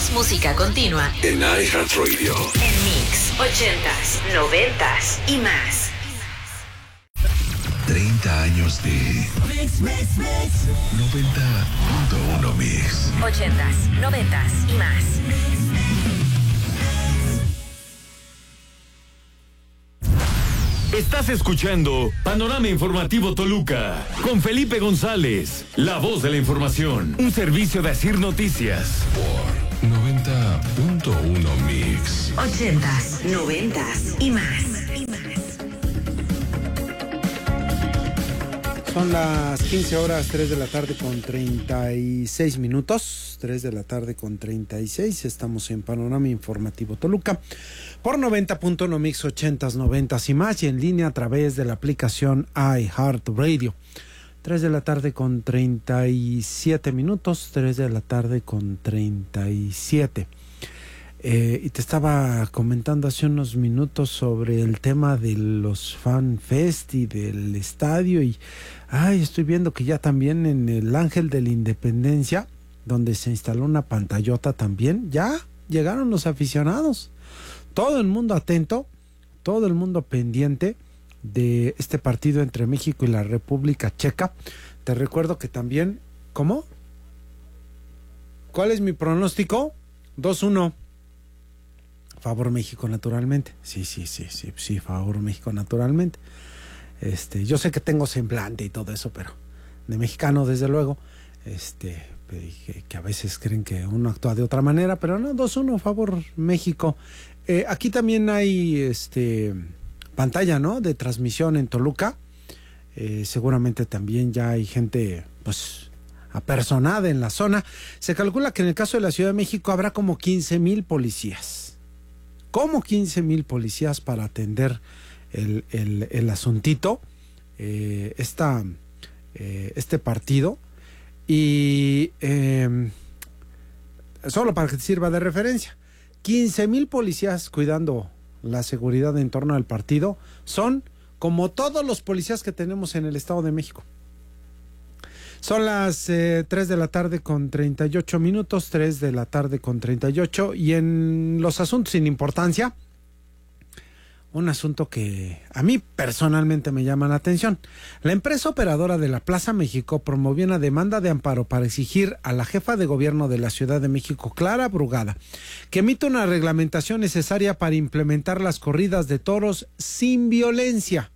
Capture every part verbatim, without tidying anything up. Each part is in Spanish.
más música continua en iHeartRadio. En Mix, ochentas, noventas y más. treinta años de Mix, Mix, Mix. noventa punto uno Mix. ochentas, noventas y más. Estás escuchando Panorama Informativo Toluca con Felipe González, la voz de la información, un servicio de Asir Noticias. Por noventa punto uno Mix. ochentas, noventas y más. Son las quince horas, tres de la tarde con treinta y seis minutos, tres de la tarde con treinta y seis, estamos en Panorama Informativo Toluca, por noventa punto uno Mix, ochentas, noventas y más, y en línea a través de la aplicación iHeartRadio. tres de la tarde con treinta y siete minutos, tres de la tarde con treinta y siete. Eh, y te estaba comentando hace unos minutos sobre el tema de los Fan Fest y del estadio, y ay, estoy viendo que ya también en el Ángel de la Independencia, donde se instaló una pantallota también, ya llegaron los aficionados. Todo el mundo atento, todo el mundo pendiente de este partido entre México y la República Checa. Te recuerdo que también, ¿cómo? ¿Cuál es mi pronóstico? dos uno. Favor México, naturalmente. Sí, sí, sí, sí, sí, favor México, naturalmente. Este, yo sé que tengo semblante y todo eso, pero de mexicano, desde luego, este, que, que a veces creen que uno actúa de otra manera, pero no, dos uno, favor México. Eh, aquí también hay, este, pantalla, ¿no?, de transmisión en Toluca. Eh, seguramente también ya hay gente, pues, apersonada en la zona. Se calcula que en el caso de la Ciudad de México habrá como quince mil policías. Como quince mil policías para atender el, el, el asuntito, eh, esta, eh, este partido. Y eh, solo para que te sirva de referencia, quince mil policías cuidando la seguridad en torno al partido son como todos los policías que tenemos en el Estado de México. Son las eh, tres de la tarde con treinta y ocho minutos, tres de la tarde con treinta y ocho, y en los asuntos sin importancia, un asunto que a mí personalmente me llama la atención. La empresa operadora de la Plaza México promovió una demanda de amparo para exigir a la jefa de gobierno de la Ciudad de México, Clara Brugada, que emita una reglamentación necesaria para implementar las corridas de toros sin violencia,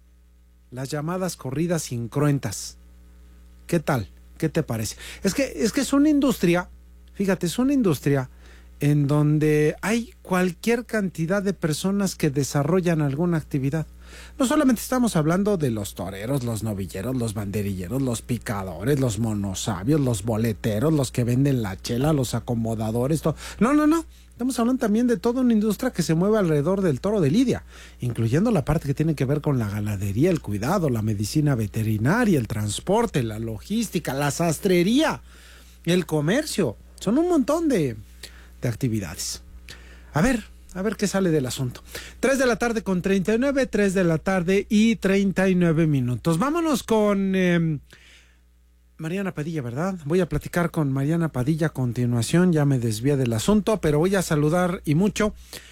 las llamadas corridas incruentas. ¿Qué tal? ¿Qué te parece? Es que, es que es una industria, fíjate, es una industria en donde hay cualquier cantidad de personas que desarrollan alguna actividad. No solamente estamos hablando de los toreros, los novilleros, los banderilleros, los picadores, los monosabios, los boleteros, los que venden la chela, los acomodadores, todo. No, no, no. Estamos hablando también de toda una industria que se mueve alrededor del toro de lidia, incluyendo la parte que tiene que ver con la ganadería, el cuidado, la medicina veterinaria, el transporte, la logística, la sastrería, el comercio. Son un montón de, de actividades. A ver, a ver qué sale del asunto. tres de la tarde con treinta y nueve, tres de la tarde y treinta y nueve minutos. Vámonos con eh, Mariana Padilla, ¿verdad? Voy a platicar con Mariana Padilla a continuación, ya me desvié del asunto, pero voy a saludar y mucho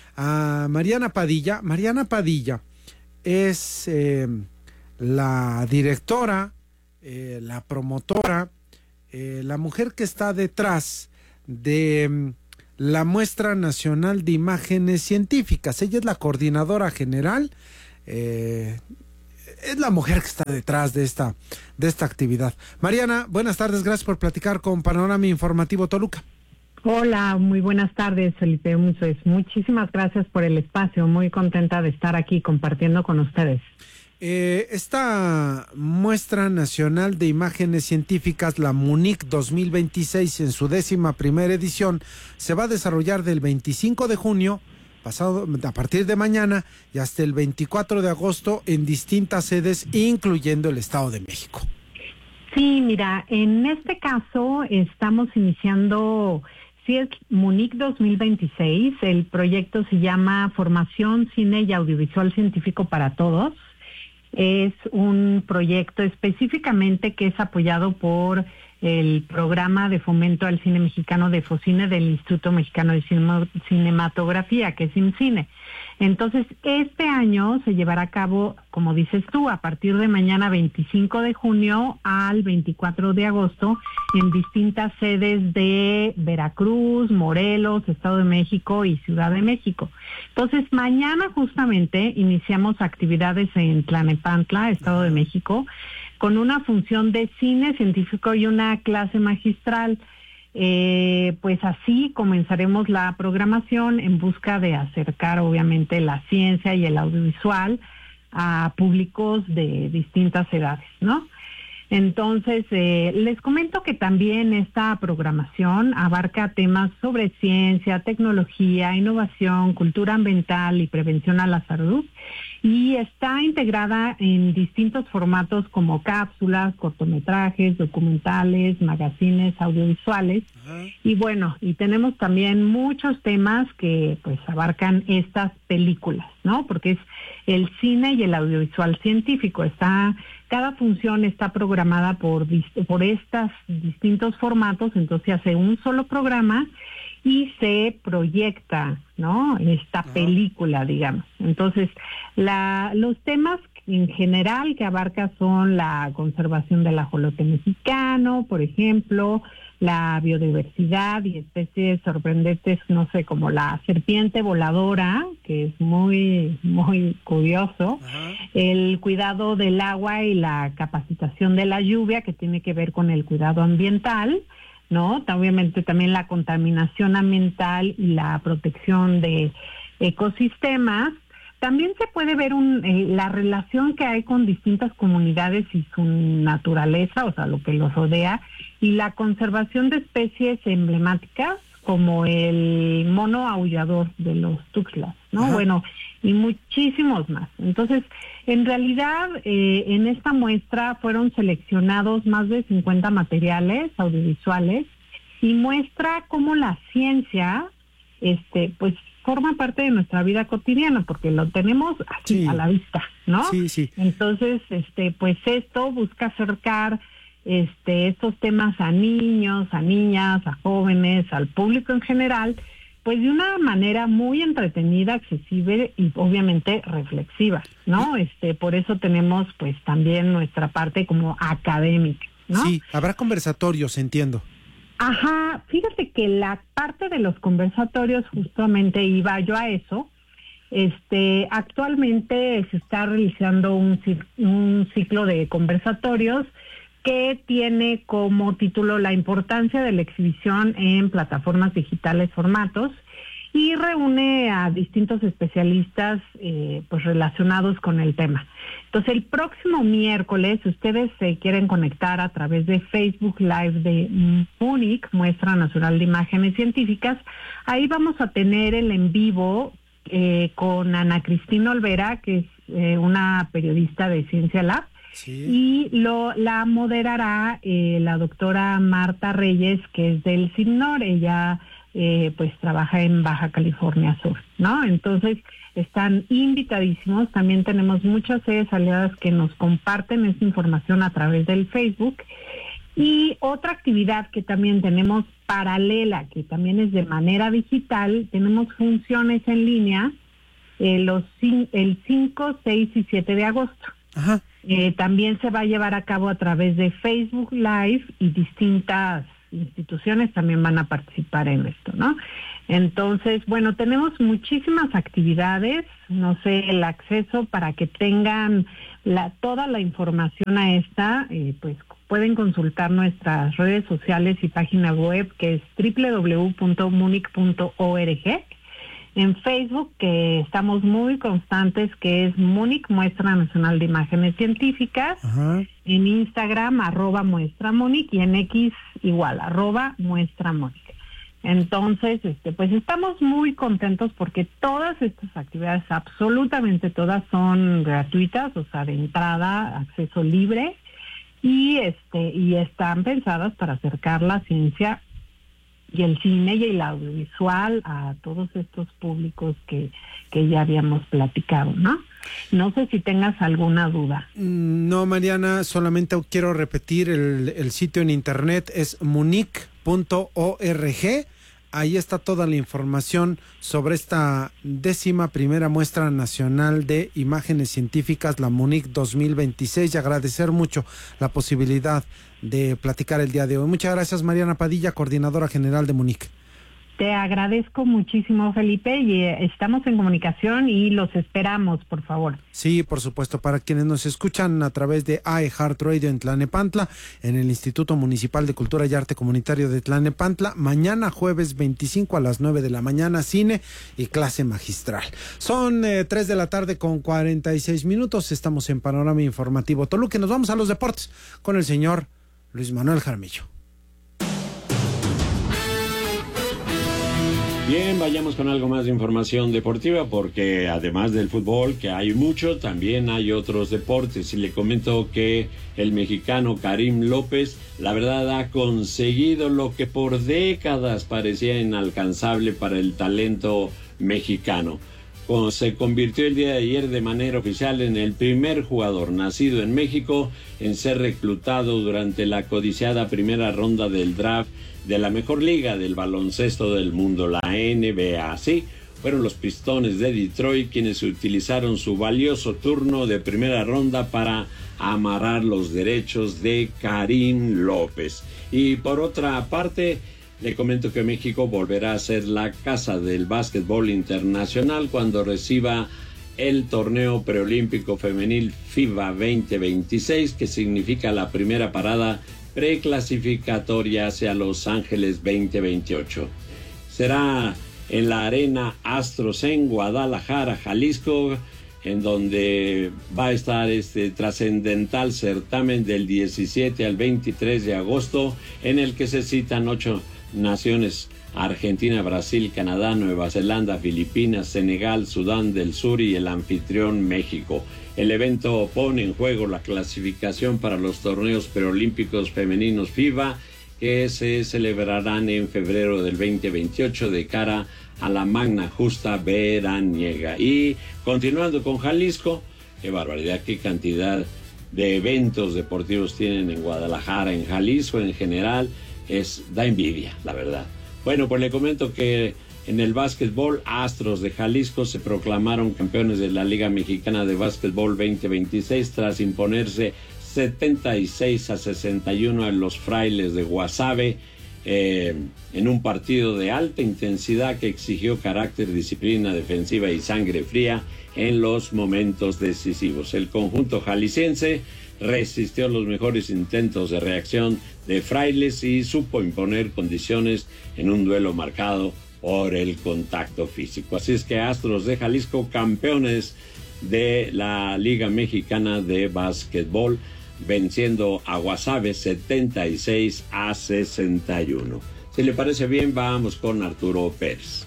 a Mariana Padilla. Mariana Padilla es eh, la directora, eh, la promotora, eh, la mujer que está detrás de mm, la Muestra Nacional de Imágenes Científicas. Ella es la coordinadora general, eh, es la mujer que está detrás de esta, de esta actividad. Mariana, buenas tardes, gracias por platicar con Panorama Informativo Toluca. Hola, muy buenas tardes, Felipe. Muchísimas gracias por el espacio, muy contenta de estar aquí compartiendo con ustedes. Eh, esta Muestra Nacional de Imágenes Científicas, la MUNIC dos mil veintiséis, en su décima primera edición, se va a desarrollar del veinticinco de junio pasado, a partir de mañana, y hasta el veinticuatro de agosto en distintas sedes, incluyendo el Estado de México. Sí, mira, en este caso estamos iniciando, sí es MUNIC dos mil veintiséis, el proyecto se llama Formación, Cine y Audiovisual Científico para Todos. Es un proyecto específicamente que es apoyado por el programa de fomento al cine mexicano de Focine del Instituto Mexicano de Cine- Cinematografía, que es IMCINE. Entonces, este año se llevará a cabo, como dices tú, a partir de mañana veinticinco de junio al veinticuatro de agosto en distintas sedes de Veracruz, Morelos, Estado de México y Ciudad de México. Entonces, mañana justamente iniciamos actividades en Tlalnepantla, Estado de México, con una función de cine científico y una clase magistral. Eh, pues así comenzaremos la programación en busca de acercar obviamente la ciencia y el audiovisual a públicos de distintas edades, ¿no? Entonces, eh, les comento que también esta programación abarca temas sobre ciencia, tecnología, innovación, cultura ambiental y prevención a la salud, y está integrada en distintos formatos como cápsulas, cortometrajes, documentales, magazines, audiovisuales. Uh-huh. Y bueno, y tenemos también muchos temas que pues abarcan estas películas, ¿no? Porque es el cine y el audiovisual científico. Está, cada función está programada por, por estos distintos formatos, entonces se hace un solo programa y se proyecta, ¿no? Esta uh-huh. película, digamos. Entonces, la, los temas en general que abarca son la conservación del ajolote mexicano, por ejemplo, la biodiversidad y especies sorprendentes, no sé, como la serpiente voladora, que es muy, muy curioso, uh-huh. el cuidado del agua y la capacitación de la lluvia, que tiene que ver con el cuidado ambiental, ¿no? Obviamente también la contaminación ambiental y la protección de ecosistemas. También se puede ver un, eh, la relación que hay con distintas comunidades y su naturaleza, o sea, lo que los rodea, y la conservación de especies emblemáticas como el mono aullador de los Tuxtlas, ¿no? Ajá. Bueno, y muchísimos más. Entonces, en realidad, eh, en esta muestra fueron seleccionados más de cincuenta materiales audiovisuales y muestra cómo la ciencia, este, pues, forma parte de nuestra vida cotidiana, porque lo tenemos aquí sí. a la vista, ¿no? Sí, sí. Entonces, este, pues esto busca acercar este, estos temas a niños, a niñas, a jóvenes, al público en general, pues de una manera muy entretenida, accesible y obviamente reflexiva, ¿no? Este, por eso tenemos pues también nuestra parte como académica, ¿no? Sí, habrá conversatorios, entiendo. Ajá, fíjate que la parte de los conversatorios justamente iba yo a eso. Este, actualmente se está realizando un, un ciclo de conversatorios que tiene como título la importancia de la exhibición en plataformas digitales formatos y reúne a distintos especialistas eh, pues relacionados con el tema. Entonces, el próximo miércoles, si ustedes se quieren conectar a través de Facebook Live de MUNIC, Muestra Nacional de Imágenes Científicas, ahí vamos a tener el en vivo eh, con Ana Cristina Olvera, que es eh, una periodista de Ciencia Lab, sí. y lo la moderará eh, la doctora Marta Reyes, que es del CIMNOR. Ella Eh, pues trabaja en Baja California Sur, ¿no? Entonces están invitadísimos. También tenemos muchas sedes aliadas que nos comparten esta información a través del Facebook. Y otra actividad que también tenemos paralela, que también es de manera digital, tenemos funciones en línea eh, los el cinco, seis y siete de agosto. Ajá. Eh, también se va a llevar a cabo a través de Facebook Live y distintas instituciones también van a participar en esto, ¿no? Entonces, bueno, tenemos muchísimas actividades, no sé, el acceso para que tengan la toda la información a esta, eh, pues pueden consultar nuestras redes sociales y página web, que es doble u doble u doble u punto munic punto org. En Facebook, que estamos muy constantes, que es MUNIC, Muestra Nacional de Imágenes Científicas. Ajá. En Instagram, arroba Muestra MUNIC, y en X igual, arroba Muestra MUNIC. Entonces, este, pues estamos muy contentos porque todas estas actividades, absolutamente todas, son gratuitas, o sea, de entrada, acceso libre, y este, y están pensadas para acercar la ciencia y el cine y el audiovisual a todos estos públicos que, que ya habíamos platicado, ¿no? No sé si tengas alguna duda. No, Mariana, solamente quiero repetir el, el sitio en internet, es munic punto org. Ahí está toda la información sobre esta décima primera muestra nacional de imágenes científicas, la Munic dos mil veintiséis, y agradecer mucho la posibilidad de platicar el día de hoy. Muchas gracias, Mariana Padilla, coordinadora general de Munic. Te agradezco muchísimo, Felipe, y eh, estamos en comunicación y los esperamos, por favor. Sí, por supuesto, para quienes nos escuchan a través de iHeartRadio en Tlalnepantla, en el Instituto Municipal de Cultura y Arte Comunitario de Tlalnepantla, mañana jueves veinticinco a las nueve de la mañana, cine y clase magistral. Son eh, tres de la tarde con cuarenta y seis minutos, estamos en Panorama Informativo Toluca, y nos vamos a los deportes con el señor Luis Manuel Jaramillo. Bien, vayamos con algo más de información deportiva, porque además del fútbol, que hay mucho, también hay otros deportes. Y le comento que el mexicano Karim López, la verdad, ha conseguido lo que por décadas parecía inalcanzable para el talento mexicano. Se convirtió el día de ayer de manera oficial en el primer jugador nacido en México en ser reclutado durante la codiciada primera ronda del draft de la mejor liga del baloncesto del mundo, la N B A. Sí, fueron los Pistones de Detroit quienes utilizaron su valioso turno de primera ronda para amarrar los derechos de Karim López. Y por otra parte, le comento que México volverá a ser la casa del básquetbol internacional cuando reciba el torneo preolímpico femenil FIBA veinte veintiséis, que significa la primera parada preclasificatoria hacia Los Ángeles veinte veintiocho. Será en la Arena Astros en Guadalajara, Jalisco, en donde va a estar este trascendental certamen del diecisiete al veintitrés de agosto, en el que se citan ocho naciones: Argentina, Brasil, Canadá, Nueva Zelanda, Filipinas, Senegal, Sudán del Sur y el anfitrión México. El evento pone en juego la clasificación para los torneos preolímpicos femeninos FIBA, que se celebrarán en febrero del veinte veintiocho de cara a la magna justa veraniega. Y continuando con Jalisco, qué barbaridad, qué cantidad de eventos deportivos tienen en Guadalajara, en Jalisco en general, es da envidia, la verdad. Bueno, pues le comento que en el básquetbol, Astros de Jalisco se proclamaron campeones de la Liga Mexicana de Básquetbol veinte veintiséis tras imponerse setenta y seis a sesenta y uno a los Frailes de Guasave eh, en un partido de alta intensidad que exigió carácter, disciplina defensiva y sangre fría en los momentos decisivos. El conjunto jalisciense resistió los mejores intentos de reacción de Frailes y supo imponer condiciones en un duelo marcado por el contacto físico. Así es que Astros de Jalisco, campeones de la Liga Mexicana de Básquetbol, venciendo a Guasave setenta y seis a sesenta y uno. Si le parece bien, vamos con Arturo Pérez.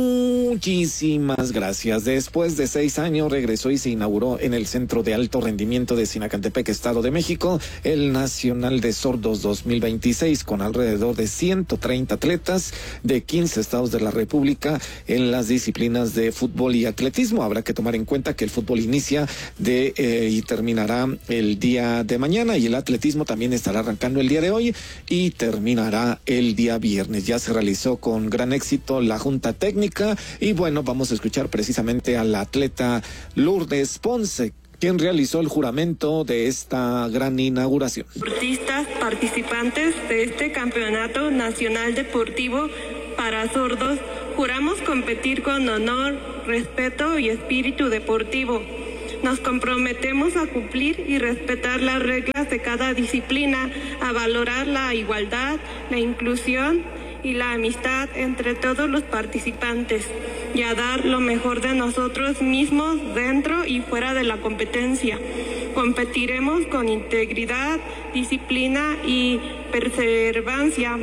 Muchísimas gracias. Después de seis años regresó y se inauguró en el Centro de Alto Rendimiento de Sinacantepec, Estado de México, el Nacional de Sordos dos mil veintiséis, con alrededor de ciento treinta atletas de quince estados de la República en las disciplinas de fútbol y atletismo. Habrá que tomar en cuenta que el fútbol inicia de eh, y terminará el día de mañana, y el atletismo también estará arrancando el día de hoy y terminará el día viernes. Ya se realizó con gran éxito la junta técnica y bueno, vamos a escuchar precisamente a la atleta Lourdes Ponce, quien realizó el juramento de esta gran inauguración. Deportistas participantes de este Campeonato Nacional Deportivo para Sordos, juramos competir con honor, respeto y espíritu deportivo. Nos comprometemos a cumplir y respetar las reglas de cada disciplina, a valorar la igualdad, la inclusión y la amistad entre todos los participantes, y a dar lo mejor de nosotros mismos dentro y fuera de la competencia. Competiremos con integridad, disciplina y perseverancia,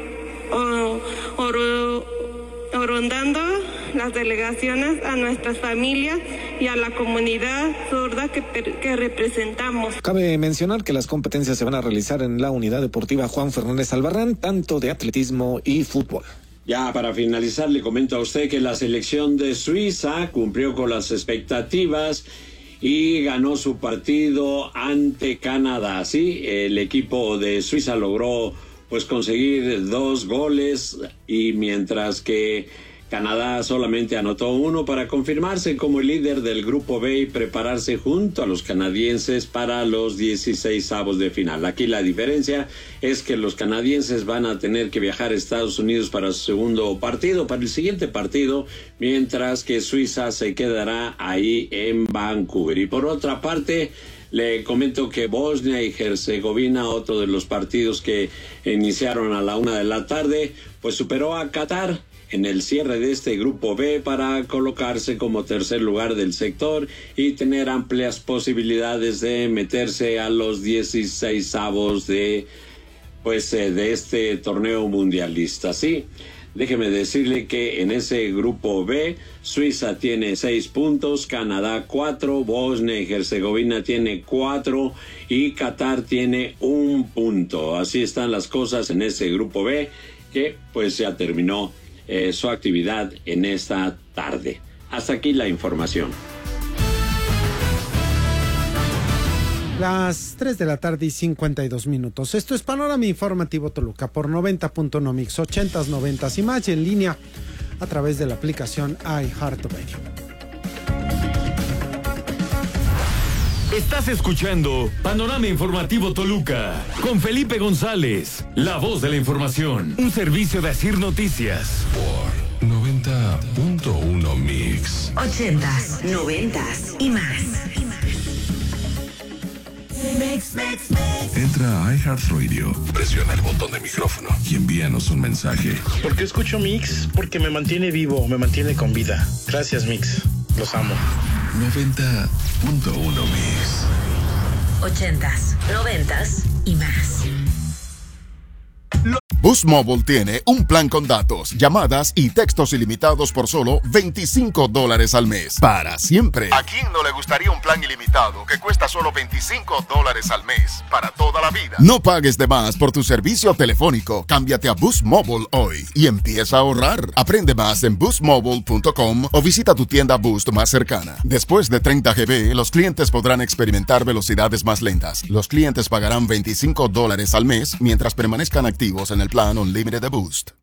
o, o, orondando las delegaciones a nuestras familias y a la comunidad sorda que, que representamos. Cabe mencionar que las competencias se van a realizar en la Unidad Deportiva Juan Fernández Albarrán, tanto de atletismo y fútbol. Ya para finalizar, le comento a usted que la selección de Suiza cumplió con las expectativas y ganó su partido ante Canadá. Sí, el equipo de Suiza logró pues conseguir dos goles, y mientras que Canadá solamente anotó uno para confirmarse como el líder del grupo B y prepararse junto a los canadienses para los dieciseisavos de final. Aquí la diferencia es que los canadienses van a tener que viajar a Estados Unidos para su segundo partido, para el siguiente partido, mientras que Suiza se quedará ahí en Vancouver. Y por otra parte, le comento que Bosnia y Herzegovina, otro de los partidos que iniciaron a la una de la tarde, pues superó a Qatar en el cierre de este grupo B para colocarse como tercer lugar del sector y tener amplias posibilidades de meterse a los dieciseisavos de pues eh, de este torneo mundialista. Sí, déjeme decirle que en ese grupo B, Suiza tiene seis puntos, Canadá cuatro, Bosnia y Herzegovina tiene cuatro y Qatar tiene un punto. Así están las cosas en ese grupo B, que pues ya terminó Eh, su actividad en esta tarde. Hasta aquí la información. Las tres de la tarde y cincuenta y dos minutos. Esto es Panorama Informativo Toluca por noventa punto uno Mix, ochentas, noventas y más, y en línea a través de la aplicación iHeartRadio. Estás escuchando Panorama Informativo Toluca con Felipe González, la voz de la información, un servicio de Asir Noticias. Por noventa punto uno Mix. Ochentas, noventas y más. Mix, mix, mix. Entra a iHeartRadio, presiona el botón de micrófono y envíanos un mensaje. ¿Por qué escucho Mix? Porque me mantiene vivo, me mantiene con vida. Gracias, Mix. Los amo. noventa punto uno Mix. Ochentas, noventas y más. Boost Mobile tiene un plan con datos, llamadas y textos ilimitados por solo veinticinco dólares al mes. Para siempre. ¿A quién no le gustaría un plan ilimitado que cuesta solo veinticinco dólares al mes? Para toda la vida. No pagues de más por tu servicio telefónico. Cámbiate a Boost Mobile hoy y empieza a ahorrar. Aprende más en boost mobile punto com o visita tu tienda Boost más cercana. Después de treinta gigabytes, los clientes podrán experimentar velocidades más lentas. Los clientes pagarán veinticinco dólares al mes mientras permanezcan activos en el plan Unlimited de Boost.